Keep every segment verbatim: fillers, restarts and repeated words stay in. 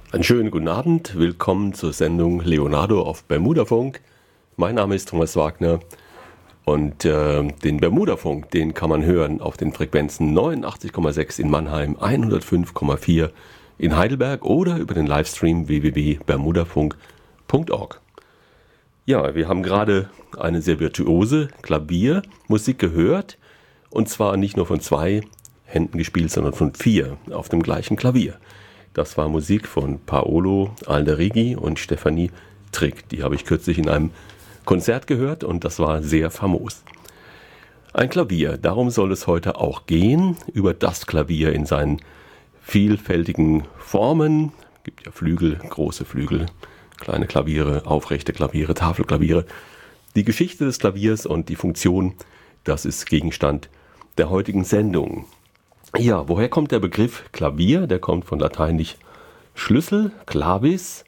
Einen schönen guten Abend, willkommen zur Sendung Leonardo auf Bermudafunk. Mein Name ist Thomas Wagner und äh, den Bermudafunk, den kann man hören auf den Frequenzen neunundachtzig Komma sechs in Mannheim, hundertfünf Komma vier in Heidelberg oder über den Livestream w w w punkt bermudafunk punkt org. Ja, wir haben gerade eine sehr virtuose Klaviermusik gehört und zwar nicht nur von zwei Händen gespielt, sondern von vier auf dem gleichen Klavier. Das war Musik von Paolo Alderighi und Stefanie Trick. Die habe ich kürzlich in einem Konzert gehört und das war sehr famos. Ein Klavier, darum soll es heute auch gehen, über das Klavier in seinen vielfältigen Formen. Es gibt ja Flügel, große Flügel, kleine Klaviere, aufrechte Klaviere, Tafelklaviere. Die Geschichte des Klaviers und die Funktion, das ist Gegenstand der heutigen Sendung. Ja, woher kommt der Begriff Klavier? Der kommt von lateinisch Schlüssel, Clavis.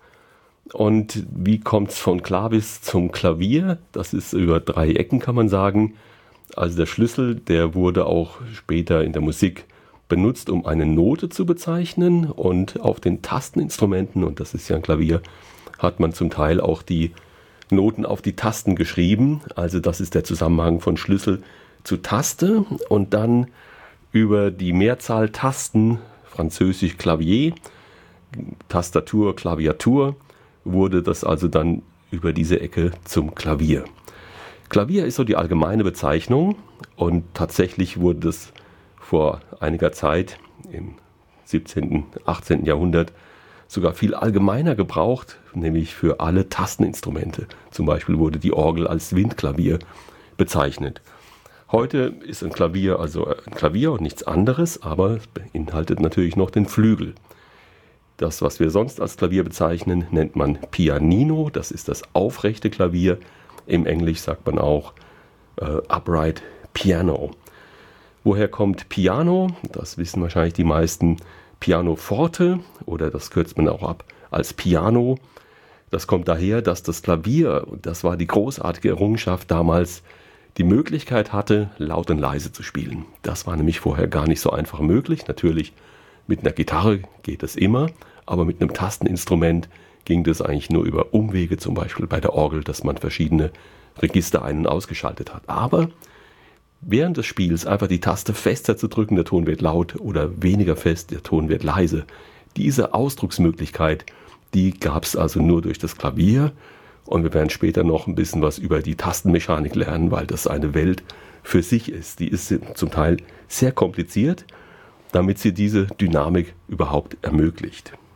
Und wie kommt es von Clavis zum Klavier? Das ist über drei Ecken, kann man sagen. Also der Schlüssel, der wurde auch später in der Musik benutzt, um eine Note zu bezeichnen. Und auf den Tasteninstrumenten, und das ist ja ein Klavier, hat man zum Teil auch die Noten auf die Tasten geschrieben. Also das ist der Zusammenhang von Schlüssel zu Taste. Und dann über die Mehrzahl Tasten, französisch Clavier, Tastatur, Klaviatur, wurde das also dann über diese Ecke zum Klavier. Klavier ist so die allgemeine Bezeichnung und tatsächlich wurde das vor einiger Zeit im siebzehnten, achtzehnten Jahrhundert sogar viel allgemeiner gebraucht, nämlich für alle Tasteninstrumente. Zum Beispiel wurde die Orgel als Windklavier bezeichnet. Heute ist ein Klavier also ein Klavier und nichts anderes, aber es beinhaltet natürlich noch den Flügel. Das, was wir sonst als Klavier bezeichnen, nennt man Pianino. Das ist das aufrechte Klavier. Im Englisch sagt man auch äh, Upright Piano. Woher kommt Piano? Das wissen wahrscheinlich die meisten. Pianoforte, oder das kürzt man auch ab als Piano. Das kommt daher, dass das Klavier, und das war die großartige Errungenschaft damals, die Möglichkeit hatte, laut und leise zu spielen. Das war nämlich vorher gar nicht so einfach möglich. Natürlich mit einer Gitarre geht das immer, aber mit einem Tasteninstrument ging das eigentlich nur über Umwege, zum Beispiel bei der Orgel, dass man verschiedene Register ein- und ausgeschaltet hat. Aber während des Spiels einfach die Taste fester zu drücken, der Ton wird laut, oder weniger fest, der Ton wird leise. Diese Ausdrucksmöglichkeit, die gab es also nur durch das Klavier. Und wir werden später noch ein bisschen was über die Tastenmechanik lernen, weil das eine Welt für sich ist. Die ist zum Teil sehr kompliziert, damit sie diese Dynamik überhaupt ermöglicht.